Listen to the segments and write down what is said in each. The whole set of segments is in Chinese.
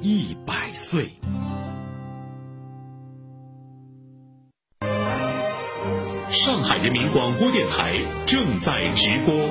100岁。上海人民广播电台正在直播。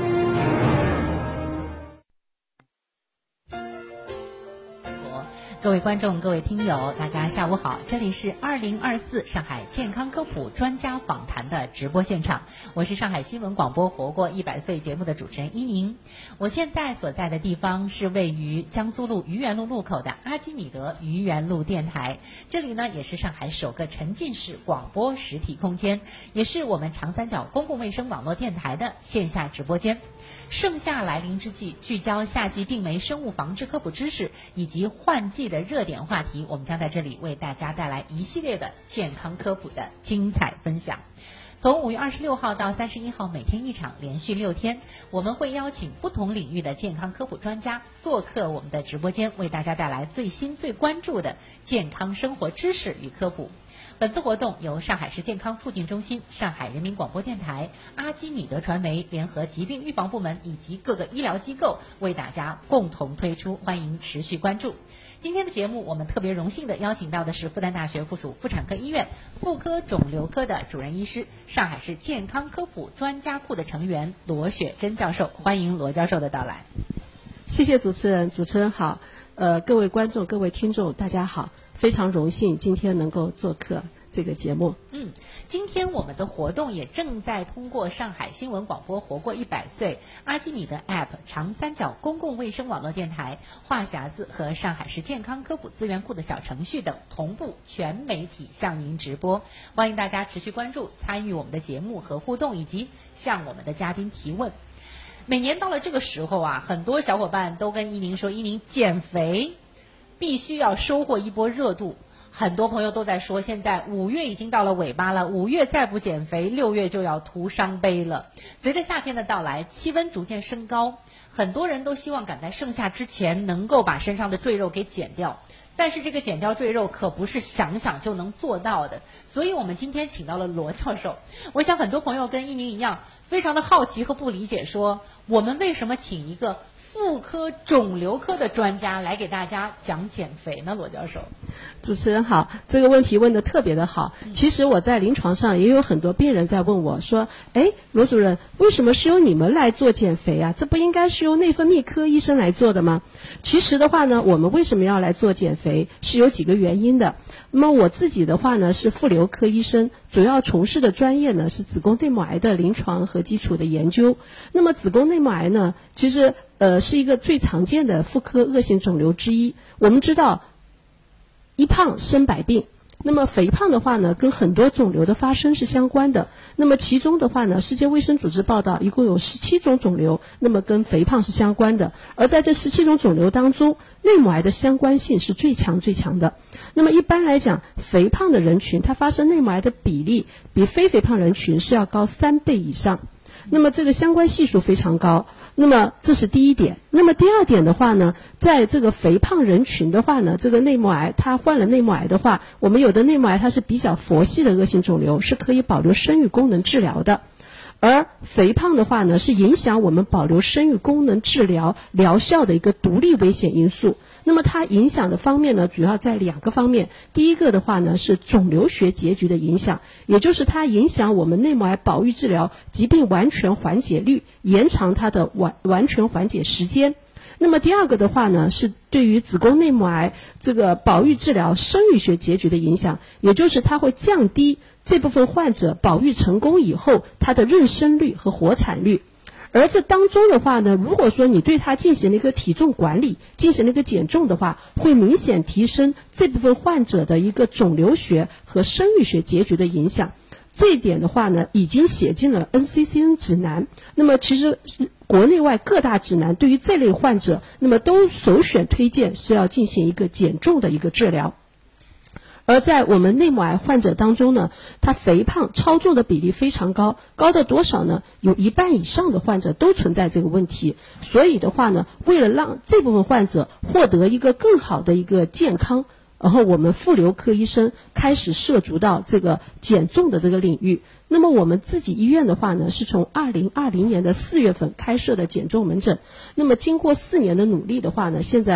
各位观众、各位听友，大家下午好！这里是2024上海健康科普专家访谈的直播现场，我是上海新闻广播活过100岁节目的主持人伊宁。我现在所在的地方是位于江苏路愚园路路口的阿基米德愚园路电台，这里呢也是上海首个沉浸式广播实体空间，也是我们长三角公共卫生网络电台的线下直播间。盛夏来临之际，聚焦夏季病媒生物防治科普知识以及换季的热点话题，我们将在这里为大家带来一系列的健康科普的精彩分享。从5月26号到31号，每天一场，连续6天，我们会邀请不同领域的健康科普专家做客我们的直播间，为大家带来最新最关注的健康生活知识与科普。本次活动由上海市健康促进中心、上海人民广播电台、阿基米德传媒联合疾病预防部门以及各个医疗机构为大家共同推出，欢迎持续关注。今天的节目，我们特别荣幸的邀请到的是复旦大学附属妇产科医院妇科肿瘤科的主任医师，上海市健康科普专家库的成员罗雪珍教授，欢迎罗教授的到来。 谢谢主持人，主持人好，各位观众、各位听众，大家好，非常荣幸今天能够做客这个节目。 今天我们的活动也正在通过上海新闻广播活过100岁、阿基米德 App、长三角公共卫生网络电台、话匣子和上海市健康科普资源库的小程序等同步全媒体向您直播，欢迎大家持续关注、参与我们的节目和互动，以及向我们的嘉宾提问。每年到了这个时候啊，很多小伙伴都跟伊宁说，伊宁减肥必须要收获一波热度。很多朋友都在说，现在5月已经到了尾巴了，5月再不减肥，6月就要徒伤悲了。随着夏天的到来，气温逐渐升高，很多人都希望赶在盛夏之前能够把身上的赘肉给减掉。但是这个减掉赘肉可不是想想就能做到的，所以我们今天请到了罗教授。我想很多朋友跟一鸣一样，非常的好奇和不理解，说我们为什么请一个妇科肿瘤科的专家来给大家讲减肥呢？罗教授。 主持人好，这个问题问得特别的好。其实我在临床上也有很多病人在问我说，罗主任，为什么是由你们来做减肥啊？这不应该是由内分泌科医生来做的吗？其实的话呢，我们为什么要来做减肥是有几个原因的。那么我自己的话呢是妇瘤科医生，主要从事的专业呢是子宫内膜癌的临床和基础的研究。那么子宫内膜癌呢，其实是一个最常见的妇科恶性肿瘤之一。我们知道一胖生百病，那么肥胖的话呢，跟很多肿瘤的发生是相关的。那么其中的话呢，世界卫生组织报道一共有17种肿瘤，那么跟肥胖是相关的。而在这17种肿瘤当中，内膜癌的相关性是最强的。那么一般来讲，肥胖的人群，它发生内膜癌的比例比非肥胖人群是要高3倍以上。那么这个相关系数非常高，那么这是第一点。那么第二点的话呢，在这个肥胖人群的话呢，这个内膜癌它患了内膜癌的话，我们有的内膜癌它是比较佛系的恶性肿瘤，是可以保留生育功能治疗的。而肥胖的话呢，是影响我们保留生育功能治疗疗效的一个独立危险因素。那么它影响的方面呢，主要在2个方面。第一个的话呢，是肿瘤学结局的影响，也就是它影响我们内膜癌保育治疗疾病完全缓解率，延长它的完全缓解时间。那么第二个的话呢，是对于子宫内膜癌这个保育治疗生育学结局的影响，也就是它会降低这部分患者保育成功以后它的妊娠率和活产率。而这当中的话呢，如果说你对它进行了一个体重管理，进行了一个减重的话，会明显提升这部分患者的一个肿瘤学和生育学结局的影响。这一点的话呢，已经写进了 NCCN 指南。那么其实国内外各大指南对于这类患者，那么都首选推荐是要进行一个减重的一个治疗。而在我们内膜癌患者当中呢，他肥胖超重的比例非常高，高到多少呢？有1半以上的患者都存在这个问题。所以的话呢，为了让这部分患者获得一个更好的一个健康，然后我们妇瘤科医生开始涉足到这个减重的这个领域。那么我们自己医院的话呢，是从2020年的4月份开设的减重门诊。那么经过4年的努力的话呢，现在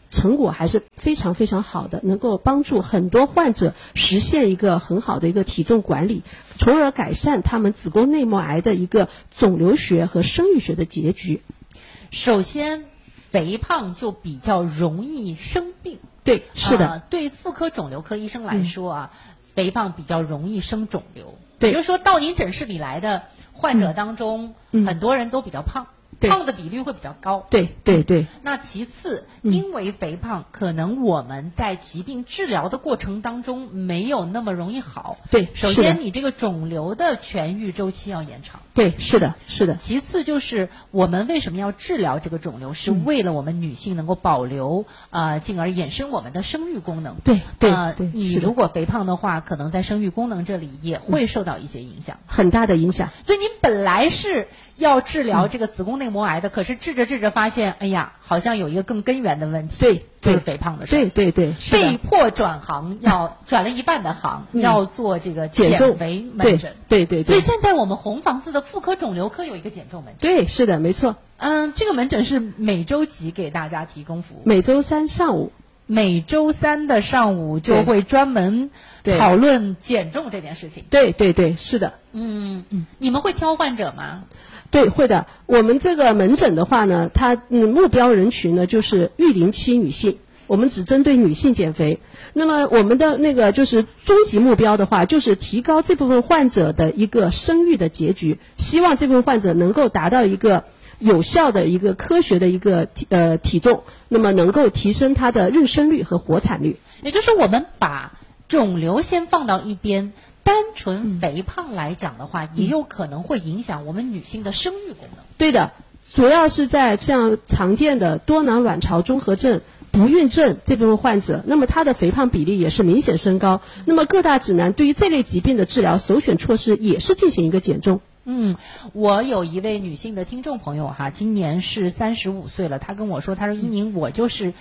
成果还是非常非常好的，能够帮助很多患者实现一个很好的一个体重管理，从而改善他们子宫内膜癌的一个肿瘤学和生育学的结局。 首先，肥胖就比较容易生病。 对，是的。 对妇科肿瘤科医生来说啊，肥胖比较容易生肿瘤。 对， 比如说到您诊室里来的患者当中，很多人都比较胖。胖的比率会比较高。 对对对。 那其次，因为肥胖，可能我们在疾病治疗的过程当中没有那么容易好。 对， 首先你这个肿瘤的痊愈周期要延长。 对，是的，是的。 其次就是我们为什么要治疗这个肿瘤，是为了我们女性能够保留进而衍生我们的生育功能。 对对对。 你如果肥胖的话，可能在生育功能这里也会受到一些影响， 很大的影响。 所以您本来是要治疗这个子宫内膜癌的，可是治着治着发现，哎呀，好像有一个更根源的问题， 对， 就是肥胖的事。 对对对， 被迫转行，要转了一半的行，要做这个减肥门诊。 对对对。 所以现在我们红房子的妇科肿瘤科有一个减重门诊。 对，是的，没错。 这个门诊是每周几给大家提供服务？ 每周三上午。 每周三的上午就会专门讨论减重这件事情。 对对对，是的。 你们会挑患者吗？ 对，会的。我们这个门诊的话呢，它目标人群呢就是育龄期女性，我们只针对女性减肥。那么我们的那个就是终极目标的话，就是提高这部分患者的一个生育的结局，希望这部分患者能够达到一个有效的一个科学的一个体重，那么能够提升它的妊娠率和活产率。 也就是我们把肿瘤先放到一边，单纯肥胖来讲的话，也有可能会影响我们女性的生育功能。 对的，主要是在像常见的多囊卵巢综合症、不孕症这部分患者，那么他的肥胖比例也是明显升高。那么各大指南对于这类疾病的治疗首选措施也是进行一个减重。 我有一位女性的听众朋友哈，今年是35岁了，她跟我说，她说依宁，我就是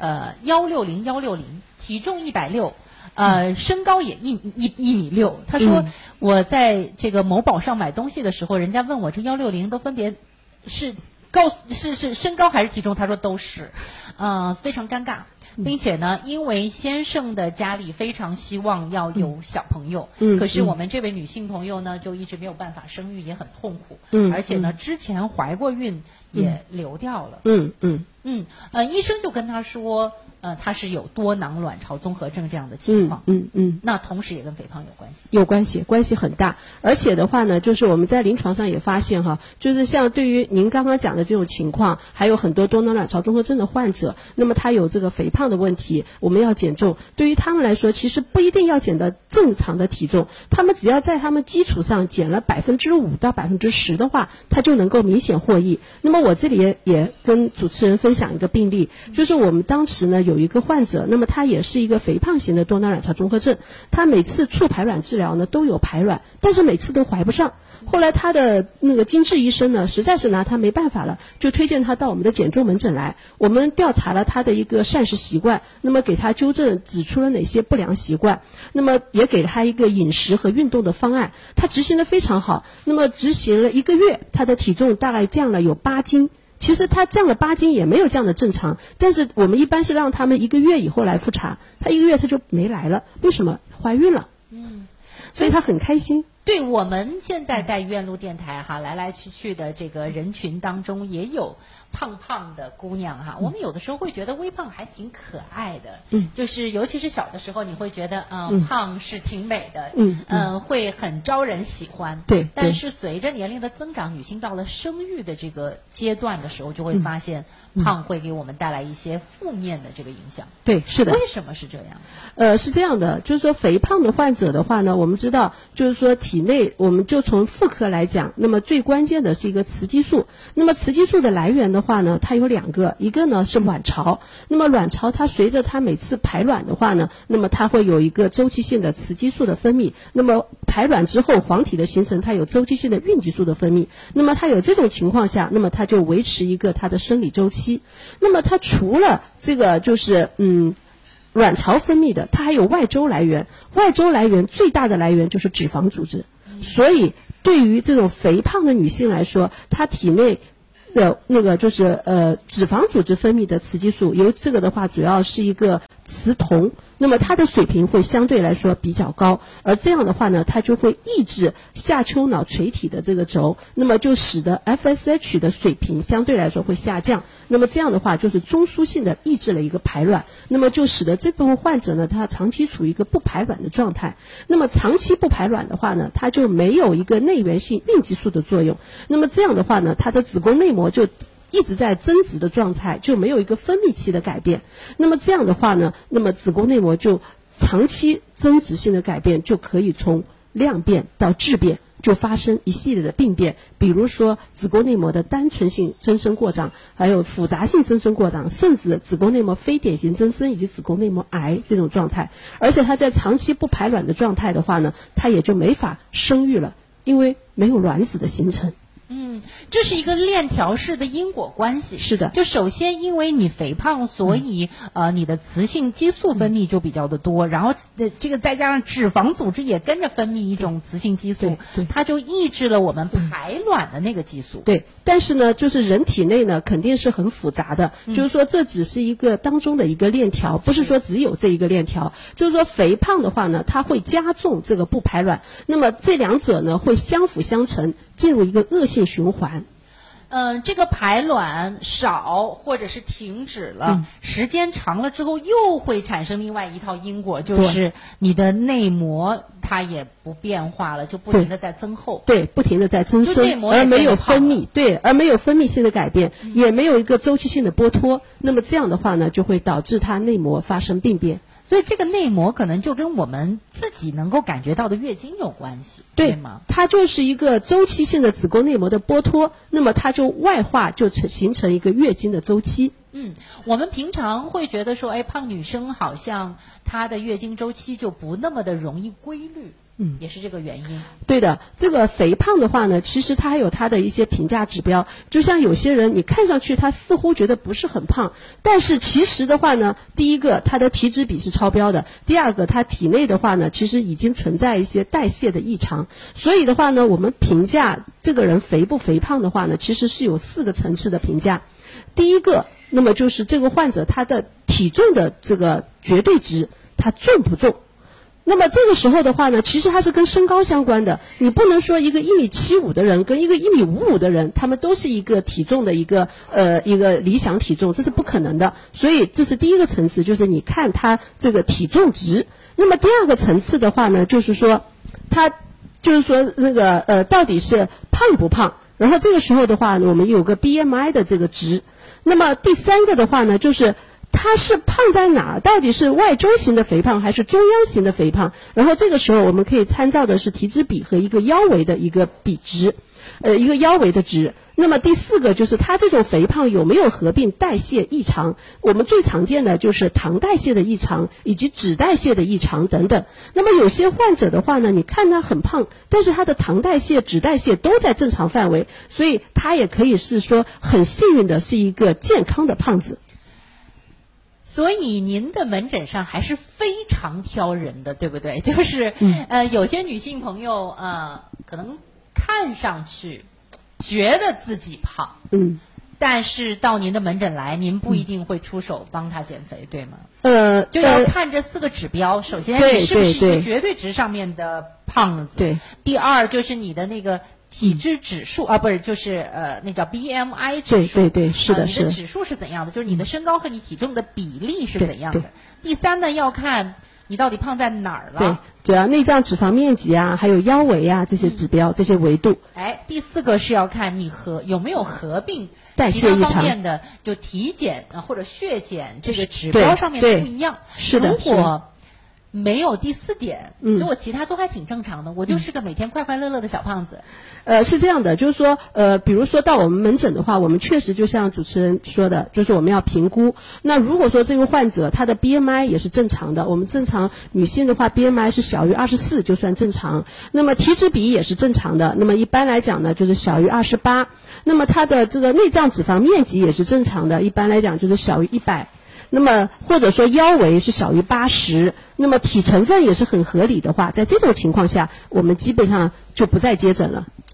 160，体重160。身高也1.6米。他说我在这个某宝上买东西的时候，人家问我这160都分别是身高还是体重，他说都是，非常尴尬。并且呢，因为先生的家里非常希望要有小朋友，可是我们这位女性朋友呢，就一直没有办法生育，也很痛苦，而且呢，之前怀过孕也流掉了，医生就跟她说，她是有多囊卵巢综合症这样的情况，那同时也跟肥胖有关系， 有关系，关系很大。而且的话呢，就是我们在临床上也发现哈，就是像对于您刚刚讲的这种情况，还有很多多囊卵巢综合症的患者，那么他有这个肥胖的问题，我们要减重，对于他们来说，其实不一定要减到正常的体重，他们只要在他们基础上减了5%到10%的话，他就能够明显获益。那么我这里也跟主持人分享一个病例，就是我们当时呢有一个患者，那么他也是一个肥胖型的多囊卵巢综合症，他每次促排卵治疗呢都有排卵，但是每次都怀不上。后来他的那个精治医生呢，实在是拿他没办法了，就推荐他到我们的减重门诊来。我们调查了他的一个膳食习惯，那么给他纠正，指出了哪些不良习惯，那么也给了他一个饮食和运动的方案。他执行得非常好，那么执行了1个月，他的体重大概降了有8斤。其实他降了8斤也没有降的正常，但是我们一般是让他们1个月以后来复查，他1个月他就没来了，为什么？怀孕了。所以他很开心。 对，我们现在在院路电台哈，来来去去的这个人群当中也有胖胖的姑娘哈，我们有的时候会觉得微胖还挺可爱的，就是尤其是小的时候，你会觉得胖是挺美的，会很招人喜欢。 对。 但是随着年龄的增长，女性到了生育的这个阶段的时候，就会发现胖会给我们带来一些负面的这个影响。 对，是的。 为什么是这样？ 是这样的，就是说肥胖的患者的话呢，我们知道，就是说体内，我们就从妇科来讲，那么最关键的是一个雌激素。那么雌激素的来源的话呢，它有2个，一个呢是卵巢。那么卵巢它随着它每次排卵的话呢，那么它会有一个周期性的雌激素的分泌。那么排卵之后黄体的形成，它有周期性的孕激素的分泌。那么它有这种情况下，那么它就维持一个它的生理周期。那么它除了这个就是卵巢分泌的，它还有外周来源，外周来源最大的来源就是脂肪组织。所以对于这种肥胖的女性来说，她体内的那个就是脂肪组织分泌的雌激素，由这个的话主要是一个雌酮，那么它的水平会相对来说比较高，而这样的话呢，它就会抑制下丘脑垂体的这个轴，那么就使得 FSH 的水平相对来说会下降，那么这样的话就是中枢性的抑制了一个排卵，那么就使得这部分患者呢，他长期处于一个不排卵的状态。那么长期不排卵的话呢，它就没有一个内源性孕激素的作用，那么这样的话呢，它的子宫内膜就一直在增殖的状态，就没有一个分泌期的改变。那么这样的话呢，那么子宫内膜就长期增殖性的改变，就可以从量变到质变，就发生一系列的病变，比如说子宫内膜的单纯性增生过长，还有复杂性增生过长，甚至子宫内膜非典型增生以及子宫内膜癌这种状态。而且它在长期不排卵的状态的话呢，它也就没法生育了，因为没有卵子的形成。 这是一个链条式的因果关系。 是的， 就首先因为你肥胖，所以你的雌性激素分泌就比较的多，然后这个再加上脂肪组织也跟着分泌一种雌性激素，它就抑制了我们排卵的那个激素。 对，但是呢，就是人体内呢肯定是很复杂的，就是说这只是一个当中的一个链条，不是说只有这一个链条。就是说肥胖的话呢，它会加重这个不排卵，那么这两者呢会相辅相成，进入一个恶性循环。 这个排卵少或者是停止了，时间长了之后又会产生另外一套因果，就是你的内膜它也不变化了，就不停的在增厚。 对，不停的在增生，而没有分泌，对，而没有分泌性的改变，也没有一个周期性的剥脱。那么这样的话呢，就会导致它内膜发生病变。 所以这个内膜可能就跟我们自己能够感觉到的月经有关系，对吗？ 它就是一个周期性的子宫内膜的剥脱，那么它就外化，就形成一个月经的周期。 我们平常会觉得说，胖女生好像她的月经周期就不那么的容易规律。也是这个原因。 对的，这个肥胖的话呢，其实它还有它的一些评价指标。就像有些人，你看上去他似乎觉得不是很胖，但是其实的话呢，第一个他的体脂比是超标的，第二个他体内的话呢，其实已经存在一些代谢的异常。所以的话呢，我们评价这个人肥不肥胖的话呢，其实是有4个层次的评价。第一个，那么就是这个患者他的体重的这个绝对值，他重不重？那么这个时候的话呢，其实它是跟身高相关的。你不能说一个1.75米的人跟一个1.55米的人，他们都是一个体重的一个理想体重，这是不可能的。所以这是第一个层次，就是你看他这个体重值。那么第二个层次的话呢，就是说他就是说那个到底是胖不胖？然后这个时候的话呢，我们有个 BMI 的这个值。那么第三个的话呢，就是它是胖在哪儿？到底是外周型的肥胖还是中央型的肥胖？然后这个时候我们可以参照的是体脂比和一个腰围的一个比值，一个腰围的值。那么第4个就是它这种肥胖有没有合并代谢异常？我们最常见的就是糖代谢的异常以及脂代谢的异常等等。那么有些患者的话呢，你看他很胖，但是他的糖代谢、脂代谢都在正常范围，所以他也可以是说很幸运的是一个健康的胖子。 所以您的门诊上还是非常挑人的，对不对？就是有些女性朋友可能看上去觉得自己胖，但是到您的门诊来，您不一定会出手帮她减肥，对吗？就要看这4个指标。首先，你是不是一个绝对值上面的胖子？ 对。 第二，就是你的那个体脂指数不是，就是那叫 BMI 指数。 对，是的， 你的指数是怎样的？就是你的身高和你体重的比例是怎样的？第三呢，要看你到底胖在哪儿了。 对，主要内脏脂肪面积啊，还有腰围啊这些指标，这些维度。 第4个是要看你有没有合并代谢异常其他方面的，就体检或者血检这个指标上面不一样。 是的。 如果没有第4点，所以我其他都还挺正常的，我就是个每天快快乐乐的小胖子。 是这样的，就是说，比如说到我们门诊的话，我们确实就像主持人说的，就是我们要评估。那如果说这个患者他的 BMI 也是正常的，我们正常女性的话 BMI 是小于24就算正常。那么体脂比也是正常的，那么一般来讲呢就是小于28。那么他的这个内脏脂肪面积也是正常的，一般来讲就是小于100。那么或者说腰围是小于80，那么体成分也是很合理的话，在这种情况下，我们基本上就不再接诊了。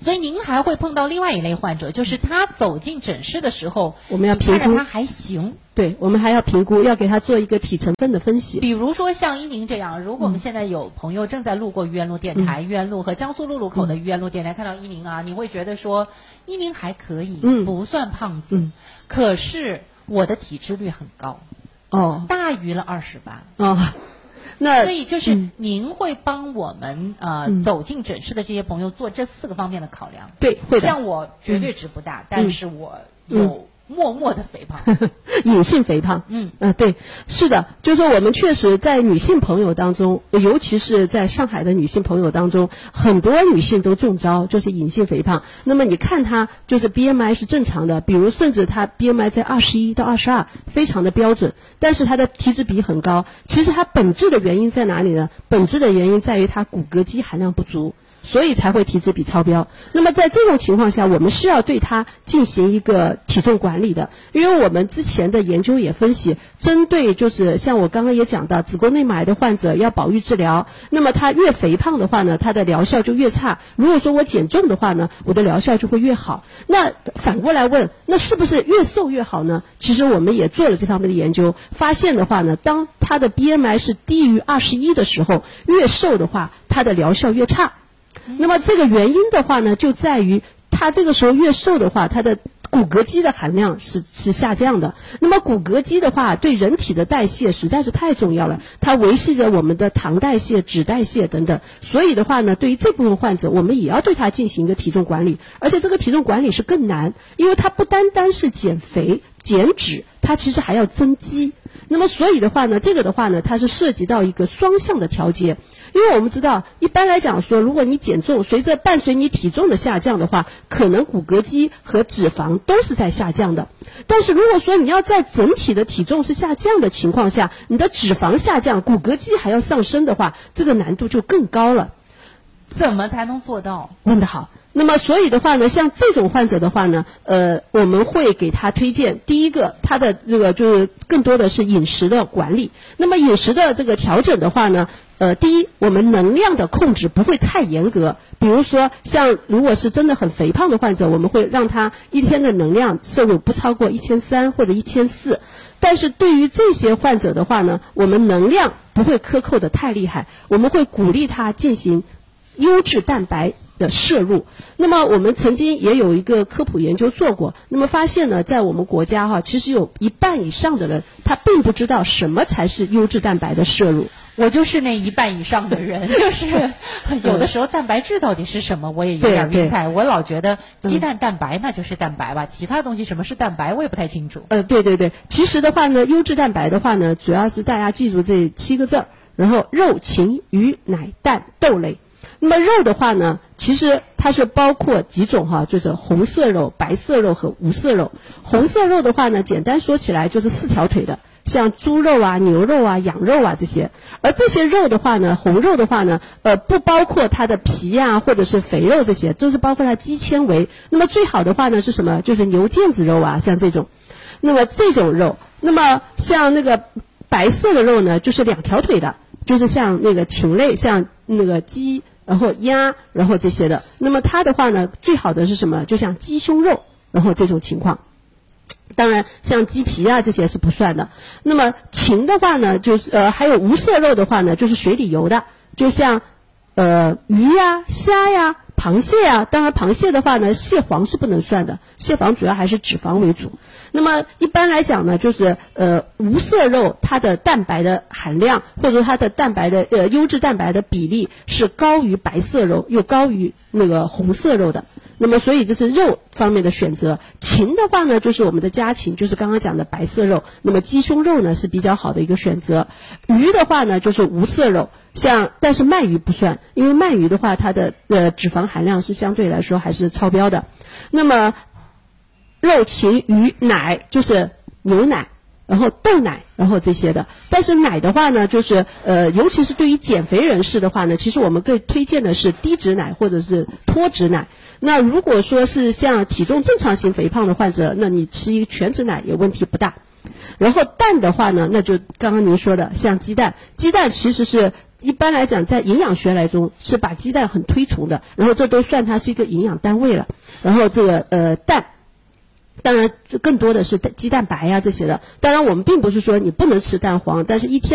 所以您还会碰到另外一类患者，就是他走进诊室的时候， 我们要评估， 看着他还行。 对，我们还要评估，要给他做一个体成分的分析。 比如说像依宁这样，如果我们现在有朋友正在路过愚园路电台、愚园路和江苏路路口的愚园路电台，看到依宁啊，你会觉得说依宁还可以，不算胖子，可是我的体脂率很高，大于了28。那所以就是您会帮我们走进诊室的这些朋友做这4个方面的考量。 对，会的。 像我绝对值不大，但是我有默默的肥胖， 隐性肥胖。对，是的，就是说我们确实在女性朋友当中，尤其是在上海的女性朋友当中，很多女性都中招，就是隐性肥胖。那么你看她就是 BMI 是正常的，比如甚至她 BMI 在21到22，非常的标准，但是她的体脂比很高。其实它本质的原因在哪里呢？本质的原因在于她骨骼肌含量不足，所以才会体脂比超标。那么在这种情况下，我们是要对它进行一个体重管理的，因为我们之前的研究也分析，针对就是像我刚刚也讲到，子宫内膜癌的患者要保育治疗，那么他越肥胖的话呢，他的疗效就越差。如果说我减重的话呢，我的疗效就会越好。那反过来问，那是不是越瘦越好呢？其实我们也做了这方面的研究，发现的话呢，当他的 BMI 是低于21的时候，越瘦的话，他的疗效越差。那么这个原因的话呢，就在于他这个时候越瘦的话，他的骨骼肌的含量是下降的。那么骨骼肌的话，对人体的代谢实在是太重要了，它维系着我们的糖代谢、脂代谢等等。所以的话呢，对于这部分患者，我们也要对他进行一个体重管理，而且这个体重管理是更难，因为它不单单是减肥、减脂，它其实还要增肌。那么所以的话呢，这个的话呢，它是涉及到一个双向的调节。因为我们知道，一般来讲说，如果你减重，伴随你体重的下降的话，可能骨骼肌和脂肪都是在下降的。但是如果说你要在整体的体重是下降的情况下，你的脂肪下降，骨骼肌还要上升的话，这个难度就更高了。 怎么才能做到？ 问得好。那么所以的话呢，像这种患者的话呢，我们会给他推荐，第一个，他的这个就是更多的是饮食的管理。那么饮食的这个调整的话呢，第一，我们能量的控制不会太严格。比如说，像如果是真的很肥胖的患者，我们会让他一天的能量摄入不超过1300或者1400。但是对于这些患者的话呢，我们能量不会克扣的太厉害，我们会鼓励他进行优质蛋白的摄入。那么我们曾经也有一个科普研究做过，那么发现呢，在我们国家其实有1半以上的人，他并不知道什么才是优质蛋白的摄入。 我就是那1半以上的人，就是有的时候蛋白质到底是什么，我也有点晕菜。我老觉得鸡蛋蛋白那就是蛋白吧，其他东西什么是蛋白我也不太清楚。 对，其实的话呢，优质蛋白的话呢，主要是大家记住这7个字儿，然后肉、禽、鱼、奶、蛋、豆类。那么肉的话呢，其实它是包括几种就是红色肉、白色肉和无色肉。红色肉的话呢，简单说起来就是4条腿的，像猪肉啊、牛肉啊、羊肉啊这些。而这些肉的话呢，红肉的话呢，不包括它的皮啊或者是肥肉这些，都是包括它肌纤维。那么最好的话呢是什么？就是牛腱子肉啊，像这种。那么这种肉，那么像那个白色的肉呢，就是2条腿的，就是像那个禽类，像那个鸡，然后鸭，然后这些的。那么它的话呢，最好的是什么？就像鸡胸肉，然后这种情况。当然像鸡皮啊这些是不算的。那么禽的话呢，就是还有无色肉的话呢，就是水里游的，就像鱼呀、虾呀、螃蟹呀。当然螃蟹的话呢，蟹黄是不能算的，蟹黄主要还是脂肪为主。那么一般来讲呢，就是无色肉它的蛋白的含量或者说它的蛋白的优质蛋白的比例是高于白色肉又高于那个红色肉的。那么所以这是肉方面的选择。禽的话呢，就是我们的家禽，就是刚刚讲的白色肉。那么鸡胸肉呢是比较好的一个选择。鱼的话呢就是无色肉，但是鳗鱼不算，因为鳗鱼的话它的脂肪含量是相对来说还是超标的。那么肉、禽、鱼、奶就是牛奶，然后豆奶，然后这些的。但是奶的话呢，就是尤其是对于减肥人士的话呢，其实我们更推荐的是低脂奶或者是脱脂奶。那如果说是像体重正常型肥胖的患者，那你吃一个全脂奶也问题不大。然后蛋的话呢，那就刚刚您说的像鸡蛋，鸡蛋其实是一般来讲，在营养学来中是把鸡蛋很推崇的，然后这都算它是一个营养单位了。然后这个蛋，当然更多的是鸡蛋白呀这些的。当然我们并不是说你不能吃蛋黄，但是一天